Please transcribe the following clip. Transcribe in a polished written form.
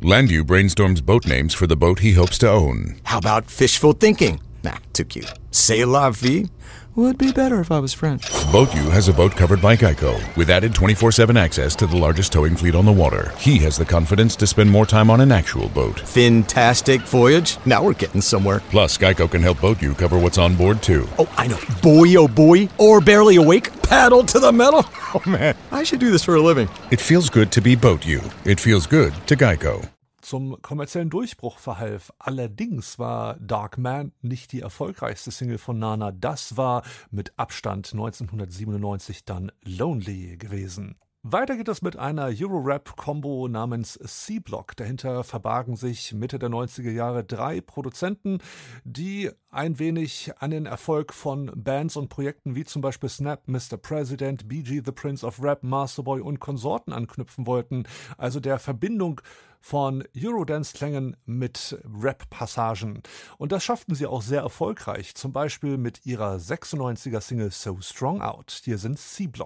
Landau brainstorms boat names for the boat he hopes to own. How about fishful thinking? Nah, too cute. C'est la vie? Would be better if I was French. BoatU has a boat covered by Geico, with added 24/7 access to the largest towing fleet on the water. He has the confidence to spend more time on an actual boat. Fantastic voyage. Now we're getting somewhere. Plus, Geico can help BoatU cover what's on board, too. Oh, I know. Buoy, oh buoy, or barely awake, paddle to the metal. Oh, man, I should do this for a living. It feels good to be BoatU. It feels good to Geico. Zum kommerziellen Durchbruch verhalf allerdings war Dark Man nicht die erfolgreichste Single von Nana. Das war mit Abstand 1997 dann Lonely gewesen. Weiter geht es mit einer Euro-Rap-Kombo namens C-Block. Dahinter verbargen sich Mitte der 90er Jahre 3 Produzenten, die ein wenig an den Erfolg von Bands und Projekten wie zum Beispiel Snap, Mr. President, BG The Prince of Rap, Masterboy und Konsorten anknüpfen wollten. Also der Verbindung von Eurodance-Klängen mit Rap-Passagen. Und das schafften sie auch sehr erfolgreich, zum Beispiel mit ihrer 96er-Single So Strong Out. Hier sind C-Block.